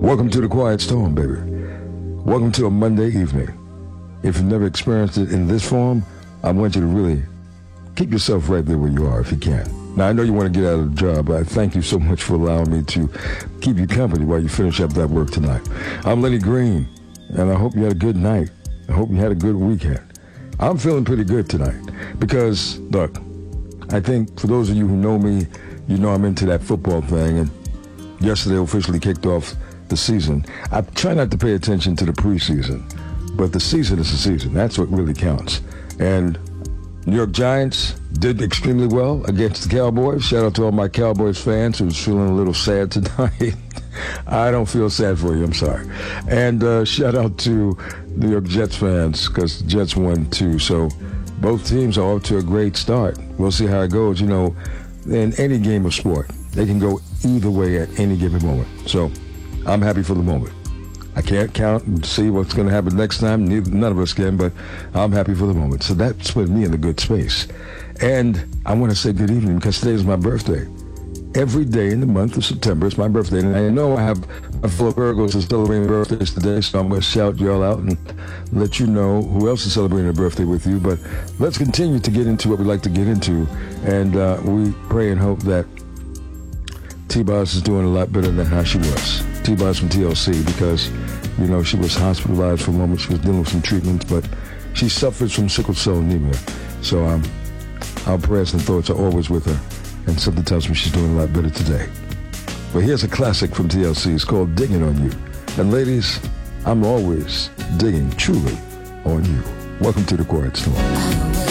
Welcome to the Quiet Storm, baby. Welcome to a Monday evening. If you've never experienced it in this form, I want you to really keep yourself right there where you are if you can. Now, I know you want to get out of the job, but I thank you so much for allowing me to keep you company while you finish up that work tonight. I'm Lenny Green, and I hope you had a good night. I hope you had a good weekend. I'm feeling pretty good tonight because, look, I think for those of you who know me, you know I'm into that football thing, and yesterday officially kicked off the season. I try not to pay attention to the preseason, but the season is the season. That's what really counts. And New York Giants did extremely well against the Cowboys. Shout out to all my Cowboys fans who's feeling a little sad tonight. I don't feel sad for you. I'm sorry. And shout out to New York Jets fans because the Jets won too. So both teams are off to a great start. We'll see how it goes. You know, in any game of sport, they can go either way at any given moment. So I'm happy for the moment. I can't count and see what's going to happen next time. None of us can, but I'm happy for the moment. So that's put me in a good space. And I want to say good evening because today is my birthday. Every day in the month of September is my birthday. And I know I have a full of Virgos who celebrating birthdays today, so I'm going to shout y'all out and let you know who else is celebrating a birthday with you. But let's continue to get into what we like to get into. And we pray and hope that T-Boz is doing a lot better than how she was. T-Boz from TLC, because, you know, she was hospitalized for a moment. She was dealing with some treatments, but she suffers from sickle cell anemia. So our prayers and thoughts are always with her. And something tells me she's doing a lot better today. But here's a classic from TLC. It's called Digging on You. And ladies, I'm always digging truly on you. Welcome to the Quiet Storm.